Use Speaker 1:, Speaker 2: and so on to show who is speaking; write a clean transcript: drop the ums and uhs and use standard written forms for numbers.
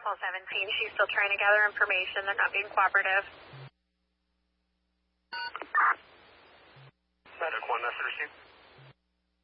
Speaker 1: Protocol 17, she's still trying to gather information. They're not being cooperative.
Speaker 2: Medic 1, message received.